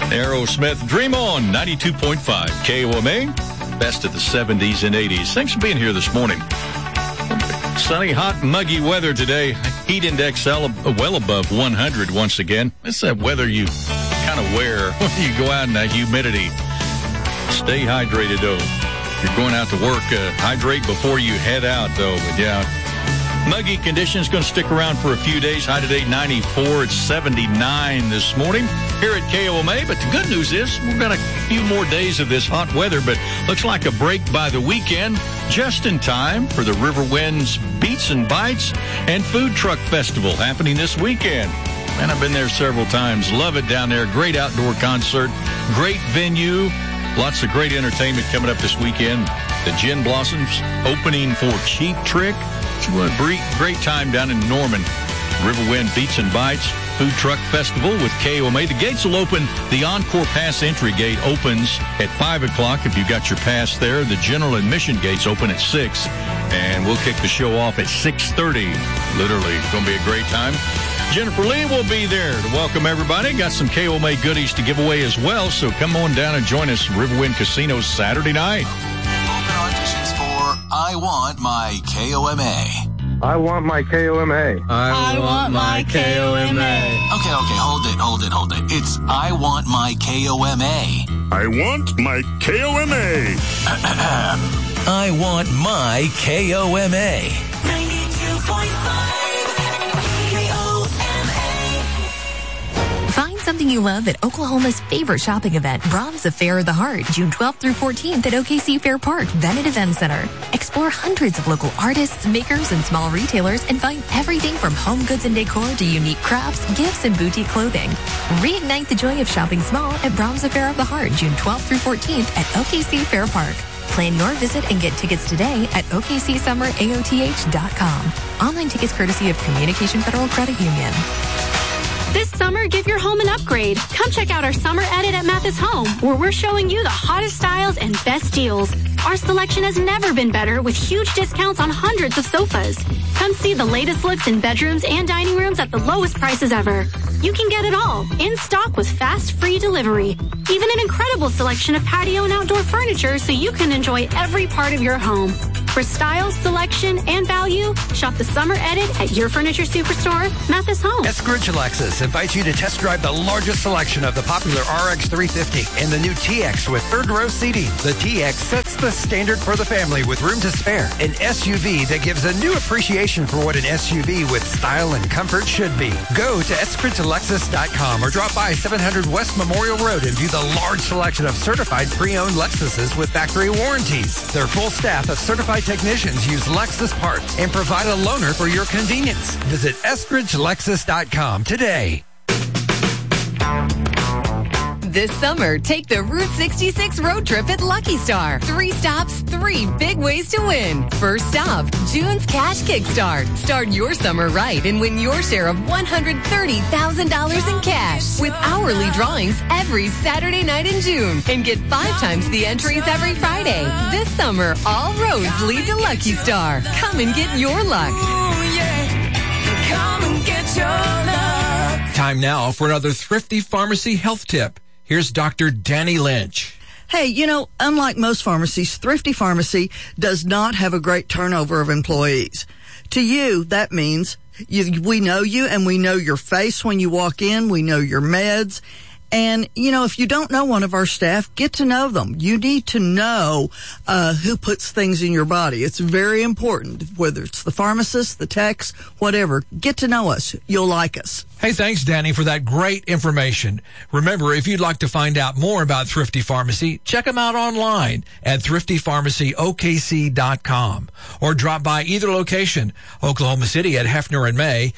Aerosmith, Dream On, 92.5 KOMA. Best of the 70s and 80s. Thanks for being here this morning. Sunny, hot, muggy weather today. Heat index well above 100 once again. It's that weather you kind of wear when you go out in that humidity. Stay hydrated, though. If you're going out to work, hydrate before you head out, though. But, yeah, muggy conditions going to stick around for a few days. High today, 94. It's 79 this morning here at KOMA. But the good news is we've got a few more days of this hot weather, but looks like a break by the weekend, just in time for the Riverwinds Beats and Bites and Food Truck Festival happening this weekend. And I've been there several times. Love it down there. Great outdoor concert. Great venue. Lots of great entertainment coming up this weekend. The Gin Blossoms opening for Cheap Trick. It's a great time down in Norman. Riverwind Beats and Bites Food Truck Festival with KOMA. The gates will open. The Encore Pass entry gate opens at 5 o'clock if you've got your pass there. The general admission gates open at 6. And we'll kick the show off at 6:30. Literally, it's going to be a great time. Jennifer Lee will be there to welcome everybody. Got some KOMA goodies to give away as well, so come on down and join us, Riverwind Casino, Saturday night. Open auditions for I Want My KOMA. I want my KOMA. I want my KOMA. Okay, hold it. It's I Want My KOMA. I want my KOMA. I Want My KOMA. 92.5. Find something you love at Oklahoma's favorite shopping event, Brahms Affair of the Heart, June 12th through 14th at OKC Fair Park, Bennett Event Center. Explore hundreds of local artists, makers, and small retailers and find everything from home goods and decor to unique crafts, gifts, and boutique clothing. Reignite the joy of shopping small at Brahms Affair of the Heart, June 12th through 14th at OKC Fair Park. Plan your visit and get tickets today at OKCSummerAOTH.com. Online tickets courtesy of Communication Federal Credit Union. This summer, give your home an upgrade. Come check out our summer edit at Mathis Home, where we're showing you the hottest styles and best deals. Our selection has never been better, with huge discounts on hundreds of sofas. Come see the latest looks in bedrooms and dining rooms at the lowest prices ever. You can get it all, in stock with fast, free delivery. Even an incredible selection of patio and outdoor furniture so you can enjoy every part of your home. For style, selection, and value, shop the summer edit at your furniture superstore, Mathis Home. Eskridge Lexus invites you to test drive the largest selection of the popular RX 350 and the new TX with third row seating. The TX sets the standard for the family with room to spare. An SUV that gives a new appreciation for what an SUV with style and comfort should be. Go to eskridgelexus.com or drop by 700 West Memorial Road and view the large selection of certified pre-owned Lexuses with factory warranties. Their full staff of certified technicians use Lexus parts and provide a loaner for your convenience. Visit eskridgelexus.com today. This summer, take the Route 66 road trip at Lucky Star. 3 stops, 3 big ways to win. First stop, June's Cash Kickstart. Start your summer right and win your share of $130,000 in cash with hourly drawings every Saturday night in June. And get 5 times the entries every Friday. This summer, all roads lead to Lucky Star. Come and get your luck. Ooh, yeah. Come and get your luck. Time now for another Thrifty Pharmacy health tip. Here's Dr. Danny Lynch. Hey, unlike most pharmacies, Thrifty Pharmacy does not have a great turnover of employees. To you, that means we know you and we know your face when you walk in. We know your meds. And, if you don't know one of our staff, get to know them. You need to know who puts things in your body. It's very important, whether it's the pharmacist, the techs, whatever. Get to know us. You'll like us. Hey, thanks, Danny, for that great information. Remember, if you'd like to find out more about Thrifty Pharmacy, check them out online at thriftypharmacyokc.com or drop by either location, Oklahoma City at Hefner and May,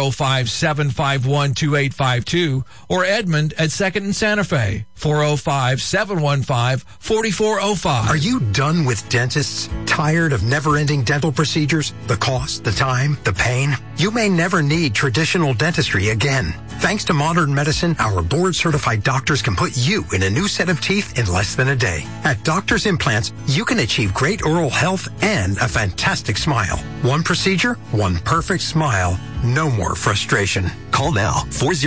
405-751-2852, or Edmond at 2nd and Santa Fe, 405-715-4405. Are you done with dentists? Tired of never-ending dental procedures? The cost, the time, the pain? You may never need traditional dentistry again. Thanks to modern medicine, our board-certified doctors can put you in a new set of teeth in less than a day. At Doctors Implants, you can achieve great oral health and a fantastic smile. One procedure, one perfect smile. No more frustration. Call now,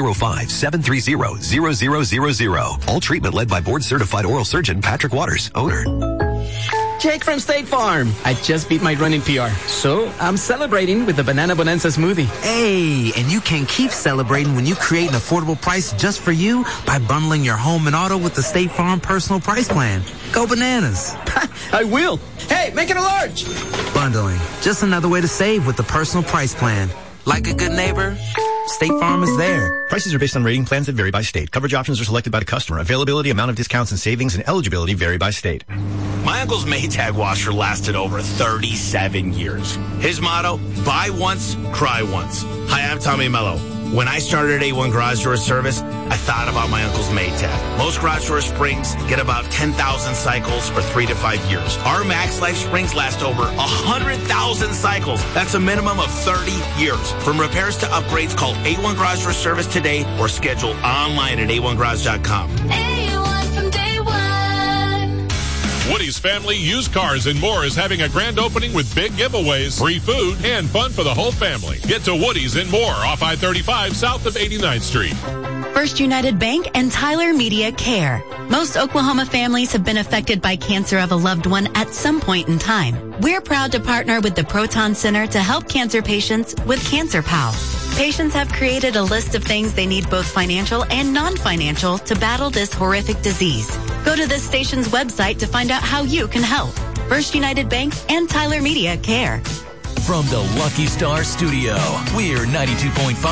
405-730-0000. All treatment led by board-certified oral surgeon Patrick Waters, owner. Jake from State Farm. I just beat my running PR, so I'm celebrating with the Banana Bonanza smoothie. Hey, and you can keep celebrating when you create an affordable price just for you by bundling your home and auto with the State Farm Personal Price Plan. Go bananas. I will. Hey, make it a large. Bundling, just another way to save with the Personal Price Plan. Like a good neighbor, State Farm is there. Prices are based on rating plans that vary by state. Coverage options are selected by the customer. Availability, amount of discounts and savings, and eligibility vary by state. My uncle's Maytag washer lasted over 37 years. His motto, buy once, cry once. Hi, I'm Tommy Mello. When I started A1 Garage Door Service, I thought about my uncle's Maytag. Most garage door springs get about 10,000 cycles for 3 to 5 years. Our Max Life springs last over 100,000 cycles. That's a minimum of 30 years. From repairs to upgrades, call A1 Garage Door Service today or schedule online at a1garage.com. A1 from day one. Woody's Family Used Cars and More is having a grand opening with big giveaways, free food, and fun for the whole family. Get to Woody's and More off I-35 south of 89th Street. First United Bank and Tyler Media Care. Most Oklahoma families have been affected by cancer of a loved one at some point in time. We're proud to partner with the Proton Center to help cancer patients with Cancer Pal. Patients have created a list of things they need, both financial and non-financial, to battle this horrific disease. Go to this station's website to find out how you can help. First United Bank and Tyler Media Care. From the Lucky Star Studio, we're 92.5